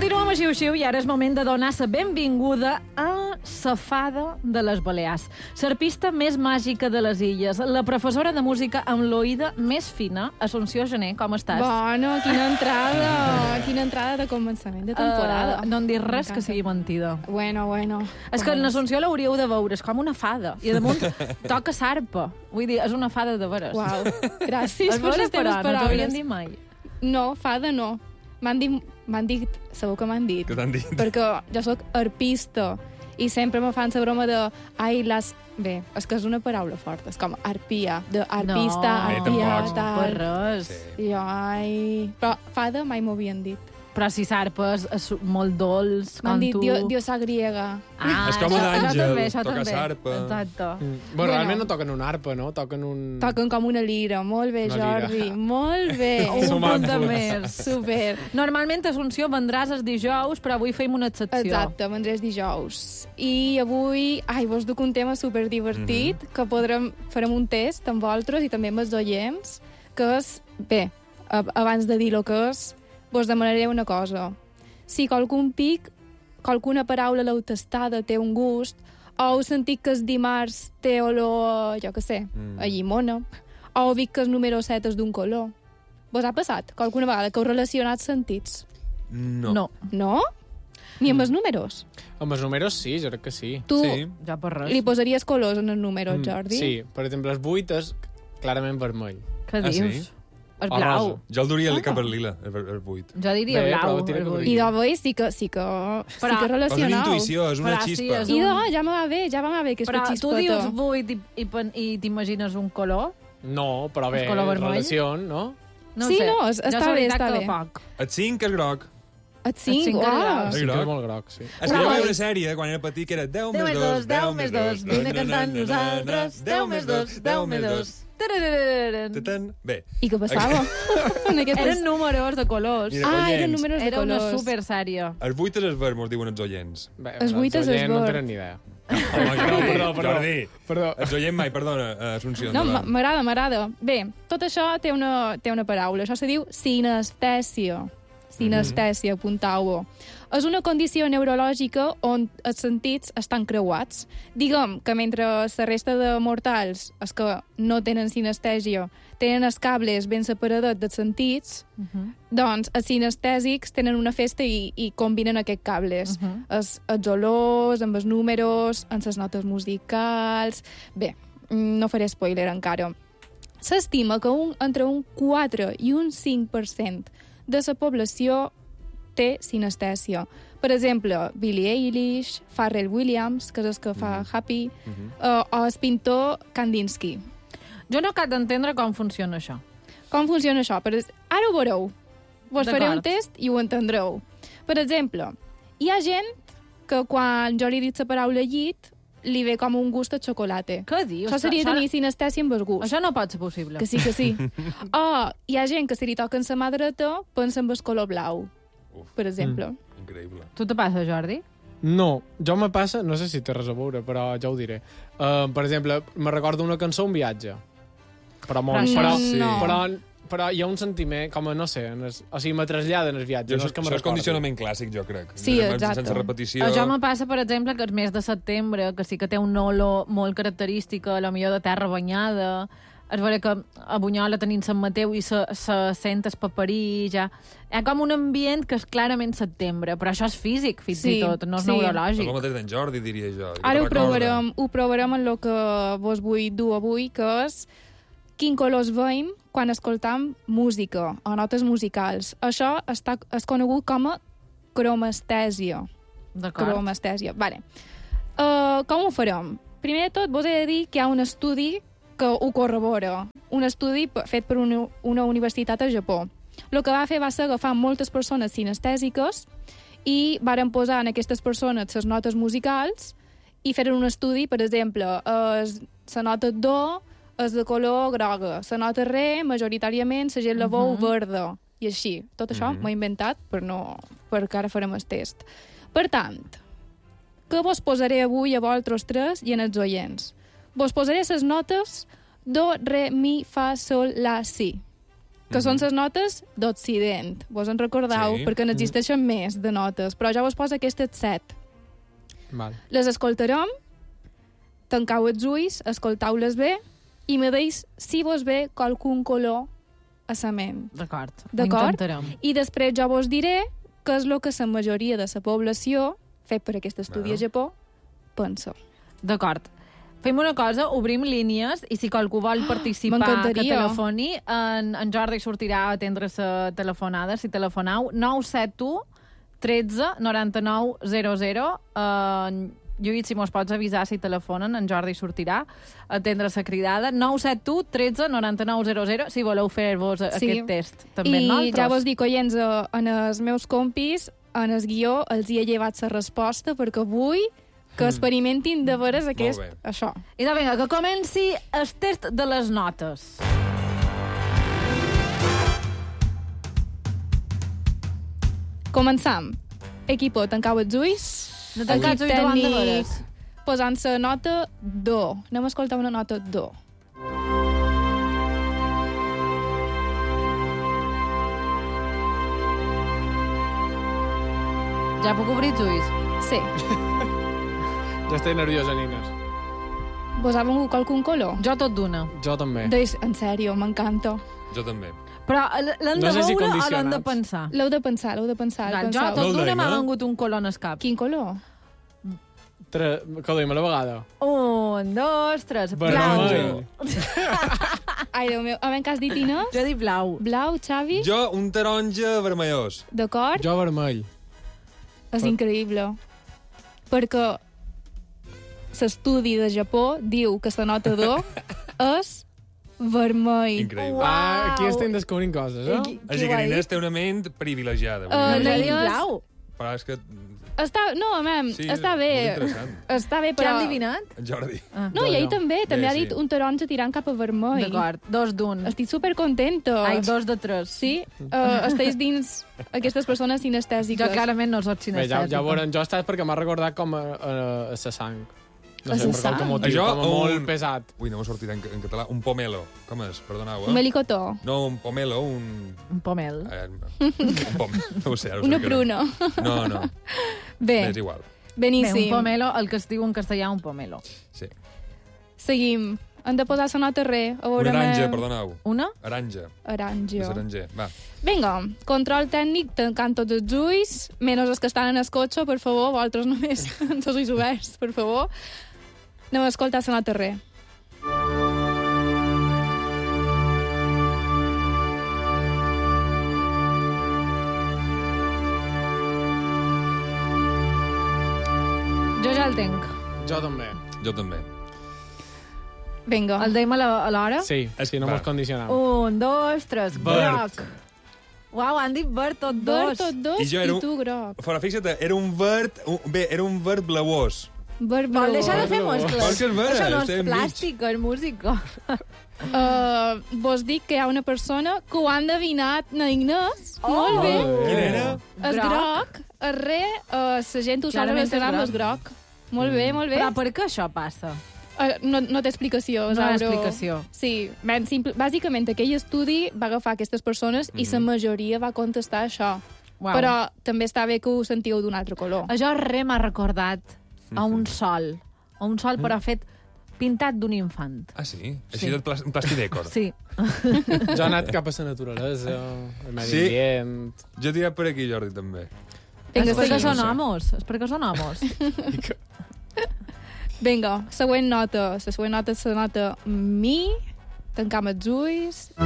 Continuem a Xiu-Xiu i ara és moment de donar la benvinguda a la fada de les Balears. L'arpista més màgica de les illes, la professora de música amb l'oïda més fina. Assumpció Gené, com estàs? Bueno, quina entrada de començament de temporada. No em dis res que sigui mentida. Bueno. És que l'Assumpció l'hauríeu de veure, és com una fada. I damunt toca sarpa. Vull dir, és una fada de veres. Uau, gràcies per les teves No t'ho paraules. havien dit mai. No, fada no. M'han dit, segur que m'han dit. Què t'han dit? Perquè jo sóc arpista i sempre me fan la broma de... Bé, és que és una paraula forta, és com arpia, d'arpista, No, arpia, tampoc. tal. Per res. Sí. I Però fada mai m'ho havien dit. Però si sarpa és molt dolç, com M'han dit tu... diosa griega. És com un àngel, això toca també. sarpa. Exacte. Bueno, realment no toquen una arpa, no? Toquen un... Toquen com una lira. Molt bé, Una lira. Jordi. Molt bé. Un punt de Somàmbuls. més. Super. Normalment, Assumpció, vendràs els dijous, però avui feim una excepció. Exacte, vendrés dijous. I avui vos duc un tema superdivertit que farem un test amb vosaltres i també amb els oients, que és... Bé, abans de dir el que és, vos demanaré una cosa. Si qualcuna paraula l'heu tastada té un gust, o heu sentit que el dimarts té olor, jo què sé, a llimona, o heu vist que el número 7 és d'un color. Vos ha passat qualcuna vegada que heu relacionat sentits? No. No? Ni amb els números? Amb els números sí, jo crec que sí. Tu Sí. Ja per res. li posaries colors en els números, Jordi? Sí, per exemple, els 8 és clarament vermell. Què Ah, sí? dius? És O blau. rosa. Jo el duria cap al lila, el 8. Jo diria Bé, blau. però tira el que vull. I de veus sí que Però- És una relacionau. intuïció, és una Però sí, xispa. és I ja me va bé, que és Però per tu dius xispeta. 8 i t'imagines un color? No, però bé, És color vermell? relació, no? No ho Sí, sé. no, Jo està és bé, veritat està que bé. poc. El 5 és groc. Et cinc, cinc uau. graus. Sí, que groc. és molt groc, sí. És que jo veia una sèrie quan era petit que era 10 més 2, 10 més 2, vine cantant nosaltres, 10 més 2, 10 més 2. Bé, I què passava? en aquestes... Eren números de colors. Mira, eren oients, números de Era una colors. super sèrie. el 8 és el verd, mos diuen els oients. Bé, Els vuit és oients no esbord. tenen ni idea. Home, perdó. Jordi, els oients mai, perdona, Assumpció. No, endavant. m'agrada. Bé, tot això té una paraula. Això se diu sinestèsia. Sinestèsia, apuntau-ho. És una condició neurològica on els sentits estan creuats. Diguem que mentre la resta de mortals, els que no tenen sinestèsia, tenen els cables ben separadets dels sentits, doncs els sinestèsics tenen una festa i combinen aquests cables. Els olors, amb els números, amb les notes musicals... Bé, no faré spoiler encara. S'estima que entre un 4 i un 5% de la població té sinestèsia. Per exemple, Billie Eilish, Pharrell Williams, que és el que fa Happy, o el pintor Kandinsky. Jo no acabo d'entendre com funciona això. Com funciona això? Ara ho veureu. Vos faré D'acord. un test i ho entendreu. Per exemple, hi ha gent que quan jo li dic la paraula llit, li ve com un gust a xocolata. Què dius? Això seria tenir sinestèsia amb el gust. Això no pot ser possible. Que sí. O hi ha gent que si li toquen la mà dreta pensa en el color blau, per exemple. Increïble. Tu te passa, Jordi? No, jo me passa, no sé si té res a veure, però ja ho diré. Per exemple, me recordo una cançó, un viatge. Però molt, Però no. però hi ha un sentiment, com a, no sé, o sigui, me trasllada en el viatge. No és que me Això és recordi. condicionament clàssic, jo crec. Sí, exacte. Sense repetició. Jo me passa, per exemple, que el mes de setembre, que sí que té una olor molt característica, a millor de terra banyada, és vera que a Bunyola tenim Sant Mateu i se sent el paperí, ja... Hi ha com un ambient que és clarament setembre, però això és físic, fins i tot, no és És neurològic. el mateix d'en Jordi, diria jo. Ara ho provarem en el que vos vull dur avui, que és quin colors veiem quan escoltam música o notes musicals. Això és conegut com a cromestèsia. D'acord. Cromestèsia. Vale. Com ho farem? Primer de tot, vos he de dir que hi ha un estudi que ho corrobora. Un estudi fet per una universitat a Japó. El que va fer va ser agafar moltes persones sinestèsiques i varen posar en aquestes persones les notes musicals i feren un estudi, per exemple, la nota do és de color groga, la nota re, majoritàriament, la gent la veu verda, i així. Tot això m'ho he inventat perquè ara farem el test. Per tant, què vos posaré avui a vosaltres tres i en els oients? Vos posaré les notes do, re, mi, fa, sol, la, si. que són les notes d'Occident. Vos en recordeu? Sí. Perquè n'existeixen més de notes, però ja vos poso aquestes 7. Val. Les escoltarem, tancau els ulls, escoltau-les bé i me deis si vos ve qualcun color a la ment. D'acord, ho D'acord? intentarem. I després jo vos diré què és el que la majoria de la població, fet per aquest estudi a Japó, pensa. D'acord. Fem una cosa, obrim línies i si qualcú vol participar que m'encantaria. telefoni, en Jordi sortirà a atendre la telefonada, si telefonau, 971 13 99 00. Lluís, si mos pots avisar si telefonen, en Jordi sortirà a atendre la cridada. 971 13 99 00, si voleu fer-vos aquest test. També I nosaltres. ja vos dic, oients, en els meus compis, en el guió, els hi he llevat la resposta perquè vull que experimentin de veres això. I doncs vinga, que comenci el test de les notes. Començam. Equipo, tancau els ulls. No tancats ulls davant de veres. Posant la nota do. Anem a escoltar una nota do. Ja puc obrir els ulls? Sí. Ja estic nerviosa, nines. Vos ha vengut qualcun color? Jo tot d'una. Jo també. En sèrio, m'encanta. Jo també. Però l'hem No de sé si veure o l'hem de condicionats. pensar? L'heu de pensar, l'heu de pensar. Val, jo penseu. tot No el d'una m'ha deim, eh? vengut un color en el cap. Quin color? Que ho diem a la vegada. 1, 2, 3. Vermell. Ai, Déu meu. A veure, que has dit, Inés? Jo dic blau. Blau, Xavi? Jo, un taronja vermellós. D'acord? Jo vermell. És increïble. Perquè l'estudi de Japó diu que la nota do és vermell. Increïble. Ah, aquí estem descobrint coses, eh? La Gigarinès té una ment privilegiada. Uh, Vull dir. Jo dic Inés- blau. Però és que... No, Sí, està bé. molt interessant. Està bé, Què però... han adivinat? En Jordi. No, i ell també. També ha sí. dit un taronja tirant cap a vermell. D'acord, 2 d'un. Estic supercontenta. Ai, 2 de 3. Sí, estàs dins aquestes persones sinestèsiques. Jo clarament no soc Bé, cinestètica. ja veurem, jo he estat perquè m'ha recordat com a sa sang. No A sé, sa per sang. qualque motiu, Això com a o molt un- pesat. Ui, no m'ho sortit en català. Un pomelo. Com és? Perdoneu, Un melicotó. No, un pomelo, un... Un pomel. un pomelo. No ho sé, ara ho sé Una que pruna. No, no. Bé, És igual. Bé, beníssim. un pomelo, el que es diu en castellà un pomelo. Sí. Seguim. Hem de posar la nota re. A Un veure... aranja, perdoneu. Una? Aranja. Aranja. És aranger. Va. Vinga, control tècnic, tancant tots els ulls, menys els que estan en el cotxe, per favor, vosaltres només amb els ulls oberts, per favor. Anem a escoltar la nota re. Jo ja el tenc. Jo també. Jo també. Vinga. El deim a l'hora? Sí, si no Va. mos condicionam. 1, 2, 3. Verd. Groc. Uau, han dit verd tot Verd dos. tot dos I jo era i un- tu groc. Fora, fixa't, era un verd... Bé, era un verd blauós. Verd Vol blau. deixar de fer mescles. Vol que és verd, Això no estem és enmig. plàstic, és música. Vos dic que hi ha una persona que ho ha endevinat, na Ignès. Molt bé. Quin era? És groc. És re, la gent ho sol Clarament és relacionar amb el groc. groc. Molt bé, molt bé. Però per què això passa? No té explicació, No hi ha Zauro. explicació. Sí, bàsicament aquell estudi va agafar aquestes persones i la majoria va contestar això. Uau. Però també està bé que ho sentiu d'un altre color. Això re m'ha recordat a un sol. A un sol, però fet pintat d'un infant. Ah, sí? Així Sí. de plastidècor. Sí. Jo he anat cap a la naturalesa, el medi Sí. ambient... Jo he tirat per aquí, Jordi, també. Vinga, És perquè seguim. són homes. És perquè són homes. Vinga, següent nota. La següent nota és la nota mi. Tancam els ulls.